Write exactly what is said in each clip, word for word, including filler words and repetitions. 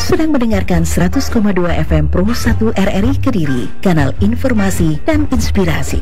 sedang mendengarkan seratus koma dua F M Pro satu R R I Kediri, kanal informasi dan inspirasi.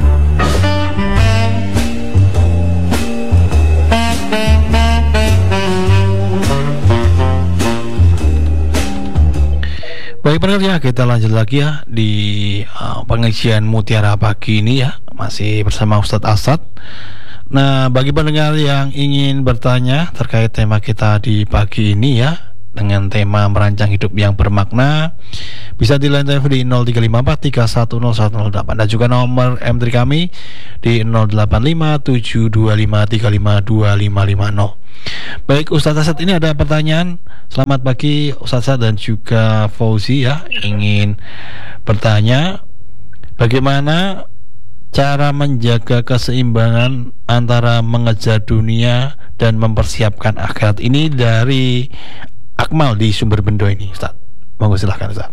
Baik pendengar, kita lanjut lagi ya di uh, pengajian Mutiara pagi ini ya, masih bersama Ustadz Asad. Nah, bagi pendengar yang ingin bertanya terkait tema kita di pagi ini ya, dengan tema merancang hidup yang bermakna, bisa di line telepon di nol tiga lima empat tiga satu nol satu nol delapan dan juga nomor M tiga kami di nol delapan lima tujuh dua lima tiga lima dua lima lima nol. Baik Ustadz Asad, ini ada pertanyaan. Selamat pagi Ustadz Asad dan juga Fauzi ya, ingin bertanya bagaimana cara menjaga keseimbangan antara mengejar dunia dan mempersiapkan akhirat. Ini dari Akmal di Sumber Bendo ini, Ustaz. Monggo silahkan, Ustaz.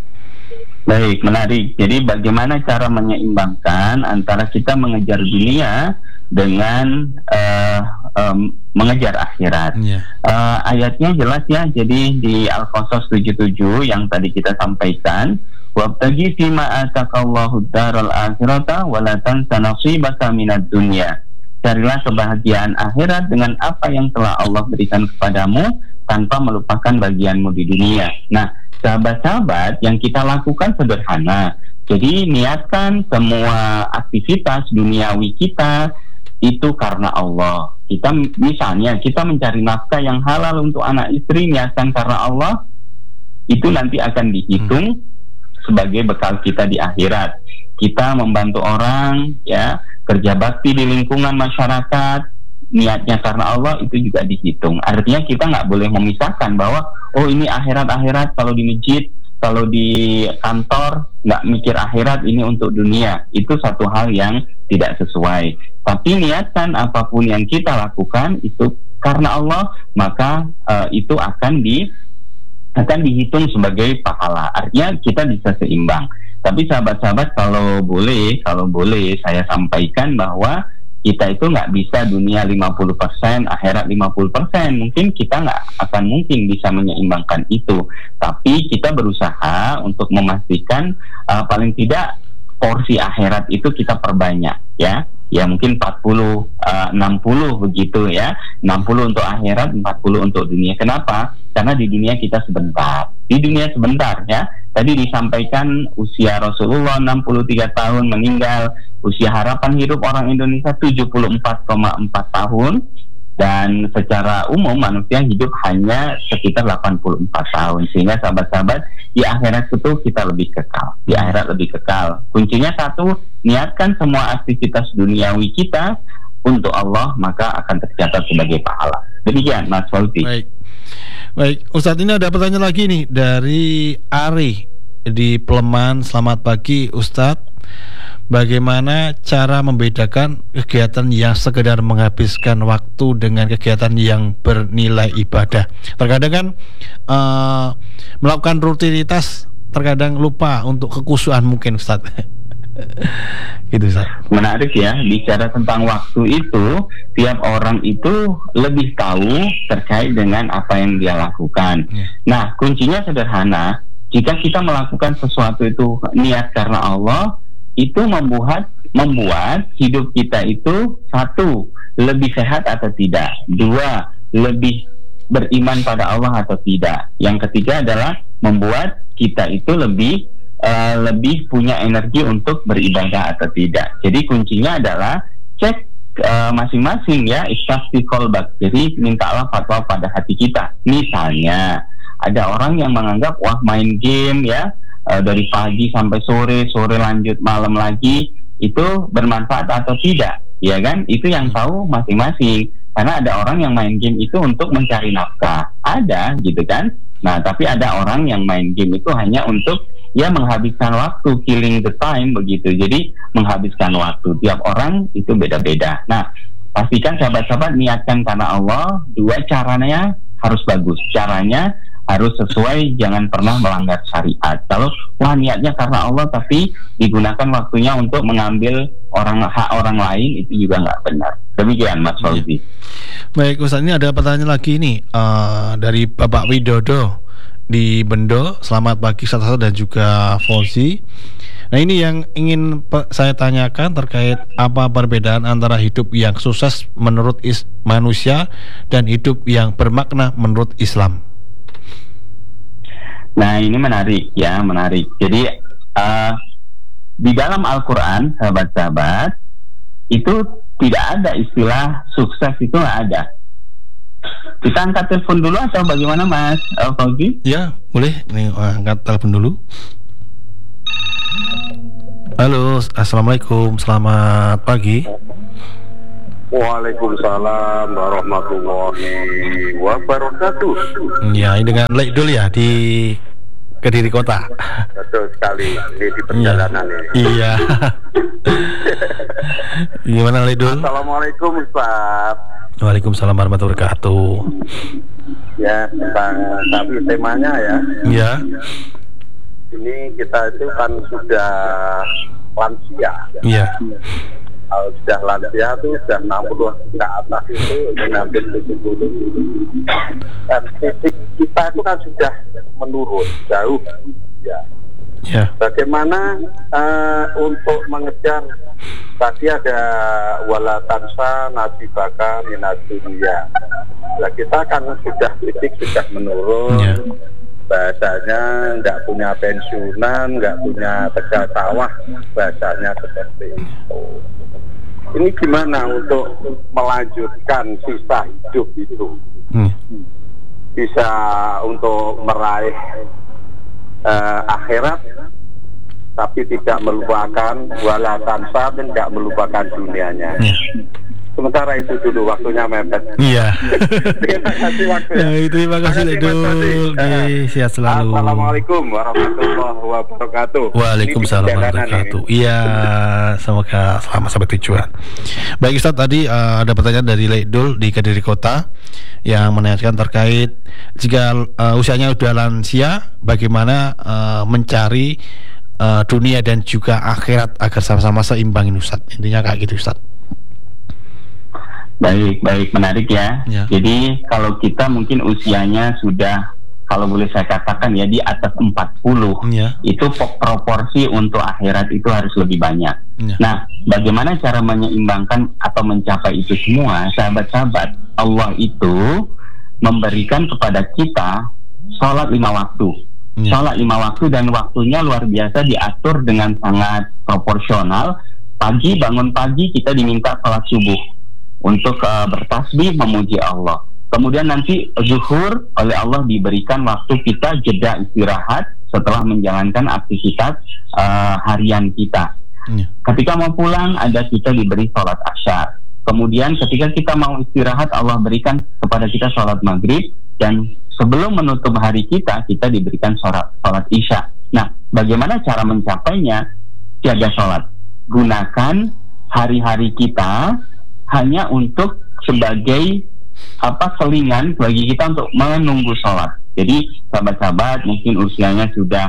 Baik, menarik. Jadi bagaimana cara menyeimbangkan antara kita mengejar dunia dengan uh, um, mengejar akhirat. Yeah. Uh, ayatnya jelas ya. Jadi di Al-Qasas tujuh puluh tujuh yang tadi kita sampaikan, wabtaghi fima atakallahu daral akhirata wa la tansa nasibaka minad dunya. Carilah kebahagiaan akhirat dengan apa yang telah Allah berikan kepadamu tanpa melupakan bagianmu di dunia. Nah, sahabat-sahabat, yang kita lakukan sederhana. Jadi niatkan semua aktivitas duniawi kita itu karena Allah. Kita misalnya kita mencari nafkah yang halal untuk anak istri, niatkan karena Allah, itu nanti akan dihitung sebagai bekal kita di akhirat. Kita membantu orang, ya, kerja bakti di lingkungan masyarakat, niatnya karena Allah, itu juga dihitung. Artinya kita nggak boleh memisahkan bahwa oh ini akhirat-akhirat kalau di masjid, kalau di kantor nggak mikir akhirat, ini untuk dunia. Itu satu hal yang tidak sesuai. Tapi niatkan apapun yang kita lakukan itu karena Allah, maka uh, itu akan di akan dihitung sebagai pahala. Artinya kita bisa seimbang. Tapi sahabat-sahabat, kalau boleh, kalau boleh saya sampaikan bahwa kita itu nggak bisa dunia lima puluh persen, akhirat lima puluh persen. Mungkin kita nggak akan mungkin bisa menyeimbangkan itu. Tapi kita berusaha untuk memastikan uh, paling tidak porsi akhirat itu kita perbanyak, ya. Ya mungkin empat puluh, enam puluh begitu ya. enam puluh untuk akhirat, empat puluh untuk dunia. Kenapa? Karena di dunia kita sebentar. Di dunia sebentar ya. Tadi disampaikan usia Rasulullah enam puluh tiga tahun meninggal. Usia harapan hidup orang Indonesia tujuh puluh empat koma empat tahun. Dan secara umum manusia hidup hanya sekitar delapan puluh empat tahun. Sehingga sahabat-sahabat, di akhirat itu kita lebih kekal. Di akhirat lebih kekal. Kuncinya satu, niatkan semua aktivitas duniawi kita untuk Allah, maka akan tercatat sebagai pahala. Demikian Mas Fauzi. Baik. Baik, Ustadz, ini ada pertanyaan lagi nih dari Ari di Pleman. Selamat pagi Ustadz. Bagaimana cara membedakan kegiatan yang sekedar menghabiskan waktu dengan kegiatan yang bernilai ibadah? Terkadang kan uh, melakukan rutinitas terkadang lupa untuk kekhusyuan mungkin, Ustaz. Gitu, Ustaz. Menarik ya, bicara tentang waktu itu, tiap orang itu lebih tahu terkait dengan apa yang dia lakukan. Yeah. Nah, kuncinya sederhana. Jika kita melakukan sesuatu itu niat karena Allah, itu membuat membuat hidup kita itu satu, lebih sehat atau tidak, dua, lebih beriman pada Allah atau tidak, yang ketiga adalah membuat kita itu lebih uh, lebih punya energi untuk beribadah atau tidak. Jadi kuncinya adalah cek uh, masing-masing ya, istafti kolbak. Jadi mintalah fatwa pada hati kita. Misalnya ada orang yang menganggap wah main game ya, Uh, dari pagi sampai sore, sore lanjut malam lagi, itu bermanfaat atau tidak, ya kan? Itu yang tahu masing-masing. Karena ada orang yang main game itu untuk mencari nafkah, ada gitu kan? Nah, tapi ada orang yang main game itu hanya untuk ya menghabiskan waktu, killing the time begitu. Jadi menghabiskan waktu. Tiap orang itu beda-beda. Nah, pastikan sahabat-sahabat niatkan karena Allah. Dua, caranya harus bagus. Caranya harus sesuai, jangan pernah melanggar syariat. Kalau wah niatnya karena Allah tapi digunakan waktunya untuk mengambil orang hak orang lain, itu juga nggak benar. Demikian Mas Fauzi. Ya. Baik Ustaz, ini ada pertanyaan lagi nih uh, dari Bapak Widodo. di Bendo. Selamat pagi Ustaz Asad dan juga Fauzi. Nah, ini yang ingin pe- saya tanyakan terkait apa perbedaan antara hidup yang sukses menurut is- manusia dan hidup yang bermakna menurut Islam. Nah, ini menarik ya, menarik. Jadi uh, di dalam Al-Quran, sahabat-sahabat, itu tidak ada istilah sukses, itu nggak ada. Kita angkat telepon dulu atau bagaimana, Mas uh, Fauzi? Ya, boleh. Nih, angkat telepon dulu. Halo, assalamualaikum, selamat pagi. Waalaikumsalam warahmatullahi wabarakatuh. Ya, ini dengan Leidul ya di Kediri Kota. Betul sekali, di, di perjalanan ya. ini. Iya. Gimana Leidul? Assalamualaikum Ustaz. Waalaikumsalam warahmatullahi wabarakatuh. Ya, tentang tapi temanya ya. Ya. Ini kita itu kan sudah lansia. Iya. Kalau sudah lansia itu sudah enam puluh ke atas itu hampir tujuh puluh. Dan fisik kita itu kan sudah menurun jauh ya. Ya. Bagaimana uh, untuk mengejar, tadi ada wala tansa nasibaka minad dunya. Nah, kita kan sudah fisik sudah menurun. Ya. Bahasanya nggak punya pensiunan, nggak punya tegal sawah, bahasanya seperti itu. Ini gimana untuk melanjutkan sisa hidup itu? Hmm. Bisa untuk meraih uh, akhirat, tapi tidak melupakan wala tansa dan tidak melupakan dunianya. Hmm. Sementara itu dulu, waktunya mepet. Iya. Terima kasih waktunya. Ya, terima kasih Leidul. Sehat selalu. Assalamualaikum warahmatullahi wabarakatuh. Waalaikumsalam warahmatullahi wabarakatuh. Iya, semoga selamat sampai tujuan. Baik Ustaz, tadi uh, ada pertanyaan dari Leidul di Kediri Kota yang menanyakan terkait jika uh, usianya sudah lansia, bagaimana uh, mencari uh, dunia dan juga akhirat agar sama-sama seimbang ini Ustaz. Intinya kayak gitu Ustaz. Baik, baik, menarik ya. ya. Jadi kalau kita mungkin usianya sudah, kalau boleh saya katakan ya, di atas empat puluh, ya. Itu proporsi untuk akhirat itu harus lebih banyak. Ya. Nah, bagaimana cara menyeimbangkan atau mencapai itu semua, sahabat-sahabat? Allah itu memberikan kepada kita sholat lima waktu. Ya. Sholat lima waktu dan waktunya luar biasa diatur dengan sangat proporsional. Pagi, bangun pagi kita diminta sholat subuh untuk uh, bertasbih memuji Allah. Kemudian nanti zuhur oleh Allah diberikan waktu kita jeda istirahat setelah menjalankan aktivitas uh, harian kita. Ya. Ketika mau pulang ada kita diberi sholat asyar. Kemudian ketika kita mau istirahat Allah berikan kepada kita sholat maghrib, dan sebelum menutup hari kita kita diberikan sholat, sholat isya. Nah, bagaimana cara mencapainya? Tiada sholat. Gunakan hari-hari kita hanya untuk sebagai apa selingan bagi kita untuk menunggu sholat. Jadi sahabat-sahabat mungkin usianya sudah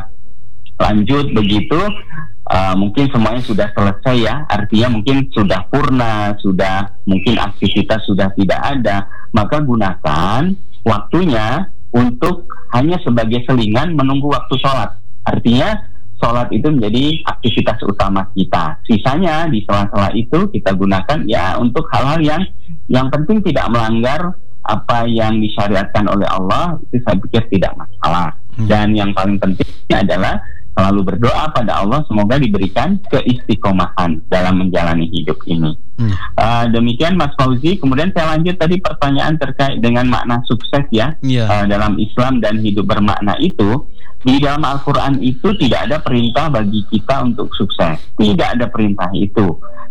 lanjut begitu, uh, mungkin semuanya sudah selesai ya, artinya mungkin sudah purna, sudah mungkin aktivitas sudah tidak ada, maka gunakan waktunya untuk hanya sebagai selingan menunggu waktu sholat. Artinya sholat itu menjadi aktivitas utama kita. Sisanya di sela-sela itu kita gunakan ya untuk hal-hal yang yang penting tidak melanggar apa yang disyariatkan oleh Allah. Itu saya pikir tidak masalah. Dan yang paling penting adalah selalu berdoa pada Allah semoga diberikan keistiqomahan dalam menjalani hidup ini. Hmm. Uh, demikian Mas Fauzi. Kemudian saya lanjut tadi pertanyaan terkait dengan makna sukses ya, yeah. uh, dalam Islam dan hidup bermakna itu. Di dalam Al-Quran itu tidak ada perintah bagi kita untuk sukses. Tidak ada perintah itu.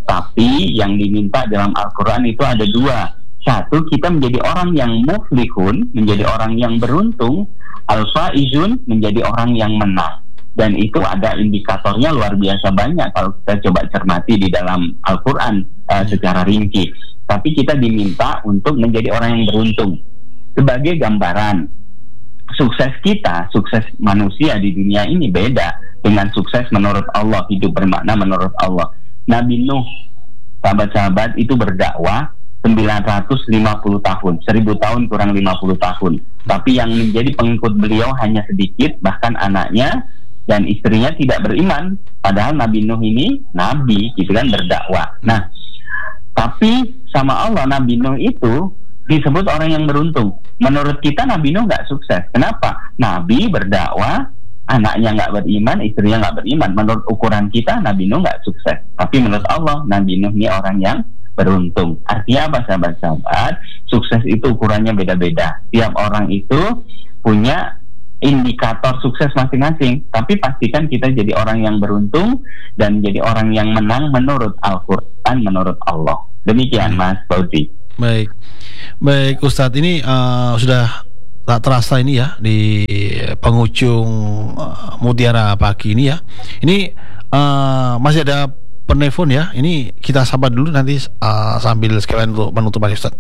Tapi yang diminta dalam Al-Quran itu ada dua. Satu, kita menjadi orang yang muflihun, menjadi orang yang beruntung. Al-faizun, menjadi orang yang menang. Dan itu ada indikatornya luar biasa banyak kalau kita coba cermati di dalam Al-Quran uh, secara rinci. Tapi kita diminta untuk menjadi orang yang beruntung. Sebagai gambaran, sukses kita, sukses manusia di dunia ini beda dengan sukses menurut Allah, hidup bermakna menurut Allah. Nabi Nuh, sahabat-sahabat itu berdakwah sembilan ratus lima puluh tahun, seribu tahun kurang lima puluh tahun. Tapi yang menjadi pengikut beliau hanya sedikit, bahkan anaknya dan istrinya tidak beriman. Padahal Nabi Nuh ini nabi, gitu kan, berdakwah. Nah, tapi sama Allah Nabi Nuh itu disebut orang yang beruntung. Menurut kita Nabi Nuh nggak sukses. Kenapa? Nabi berdakwah, anaknya nggak beriman, istrinya nggak beriman. Menurut ukuran kita Nabi Nuh nggak sukses. Tapi menurut Allah Nabi Nuh ini orang yang beruntung. Artinya apa, sahabat-sahabat? Sukses itu ukurannya beda-beda. Tiap orang itu punya indikator sukses masing-masing. Tapi pastikan kita jadi orang yang beruntung dan jadi orang yang menang menurut Al-Quran, menurut Allah. Demikian Mas Fauzi. Baik, baik Ustadz, ini uh, sudah tak terasa ini ya di penghujung uh, Mutiara Pagi ini ya. Ini uh, masih ada penelpon ya. Ini kita sapa dulu nanti uh, sambil sekalian untuk penutupan Ustadz.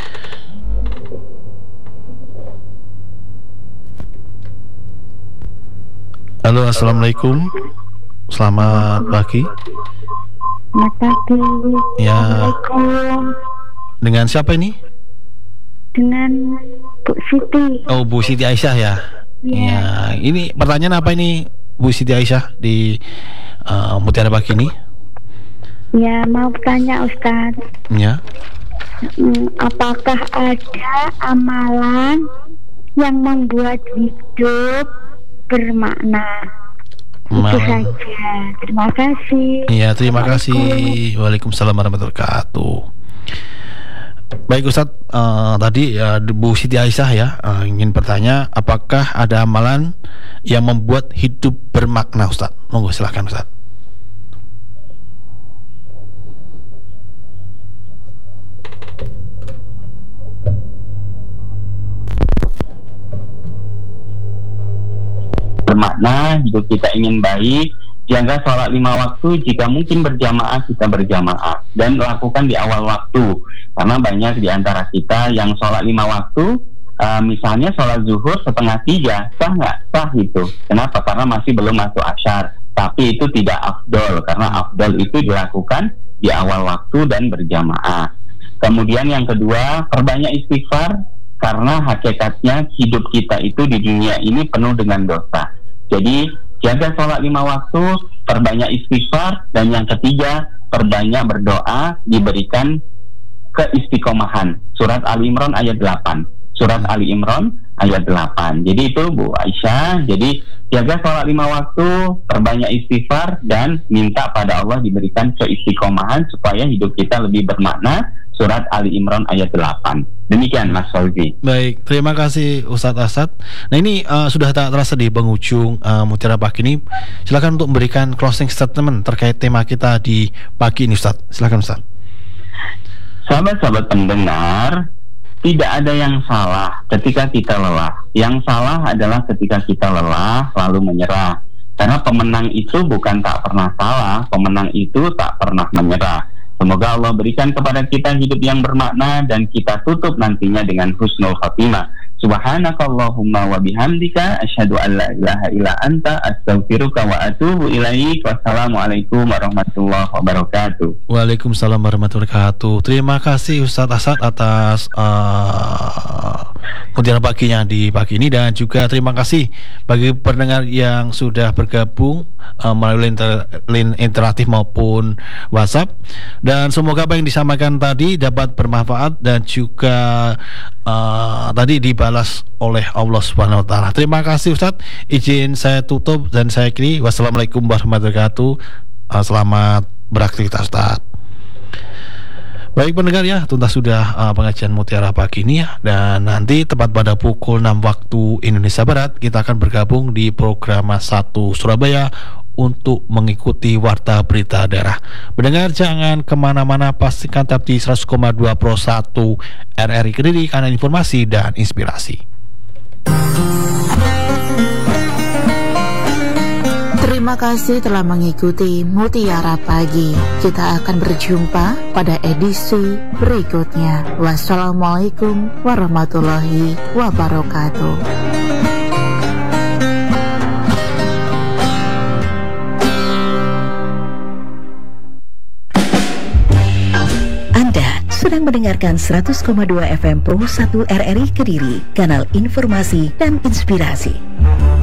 Halo, assalamualaikum. Selamat pagi. Selamat pagi. Ya. Assalamualaikum. Dengan siapa ini? Dengan Bu Siti. Oh, Bu Siti Aisyah ya. Iya. Ya. Ini pertanyaan apa ini, Bu Siti Aisyah di uh, Mutiara Pagi ini? Ya, mau tanya Ustadz. Ya. Hmm, apakah ada amalan yang membuat hidup bermakna? Itu saja. Terima kasih. Iya, terima kasih. Waalaikumsalam warahmatullahi wabarakatuh. Baik Ustadz, uh, tadi uh, Bu Siti Aisyah ya uh, ingin bertanya, apakah ada amalan yang membuat hidup bermakna, Ustadz? Monggo silahkan Ustadz. Bermakna, hidup kita ingin baik, jaga sholat lima waktu, jika mungkin berjamaah kita berjamaah, dan lakukan di awal waktu. Karena banyak di antara kita yang sholat lima waktu, uh, misalnya sholat zuhur setengah tiga, sah nggak? Sah itu. Kenapa? Karena masih belum masuk asyar. Tapi itu tidak afdol, karena afdol itu dilakukan di awal waktu dan berjamaah. Kemudian yang kedua, perbanyak istighfar, karena hakikatnya hidup kita itu di dunia ini penuh dengan dosa. Jadi jaga sholat lima waktu, perbanyak istighfar, dan yang ketiga, perbanyak berdoa, diberikan keistiqomahan. Surat Ali Imran ayat delapan. Surat Ali Imran ayat delapan. Jadi itu Bu Aisyah, jadi jaga sholat lima waktu, perbanyak istighfar, dan minta pada Allah diberikan keistiqomahan supaya hidup kita lebih bermakna. Surat Ali Imran ayat delapan. Demikian Mas Fauzi. Baik, terima kasih Ustadz Asad. Nah ini uh, sudah tak terasa di penghujung uh, Mutiara Pagi ini. Silakan untuk memberikan closing statement terkait tema kita di pagi ini Ustadz. Silakan Ustadz. Sahabat-sahabat pendengar, tidak ada yang salah ketika kita lelah. Yang salah adalah ketika kita lelah lalu menyerah. Karena pemenang itu bukan tak pernah salah, pemenang itu tak pernah menyerah. Semoga Allah berikan kepada kita hidup yang bermakna dan kita tutup nantinya dengan husnul khatimah. Subhanakallahumma wa bihamdika asyhadu an la ilaha illa anta astaghfiruka wa atubu ilaik. Wassalamualaikum warahmatullahi wabarakatuh. Waalaikumsalam warahmatullahi wabarakatuh. Terima kasih Ustadz Asad atas uh, Mutiara Paginya di pagi ini, dan juga terima kasih bagi pendengar yang sudah bergabung uh, melalui inter, link interaktif maupun WhatsApp. Dan semoga apa yang disampaikan tadi dapat bermanfaat dan juga uh, tadi dibalas oleh Allah Subhanahu wa taala. Terima kasih Ustadz. Izin saya tutup dan saya akhiri. Wassalamualaikum warahmatullahi wabarakatuh. Uh, selamat beraktivitas Ustadz. Baik pendengar ya, tuntas sudah uh, pengajian Mutiara Pagi ini ya. Dan nanti tepat pada pukul enam waktu Indonesia Barat kita akan bergabung di program satu Surabaya untuk mengikuti Warta Berita Daerah. Pendengar jangan kemana-mana, pastikan tetap di seratus koma dua Pro satu R R I Kediri karena informasi dan inspirasi. Terima kasih telah mengikuti Mutiara Pagi. Kita akan berjumpa pada edisi berikutnya. Wassalamualaikum warahmatullahi wabarakatuh. Anda sedang mendengarkan seratus koma dua F M Pro satu R R I Kediri, kanal informasi dan inspirasi.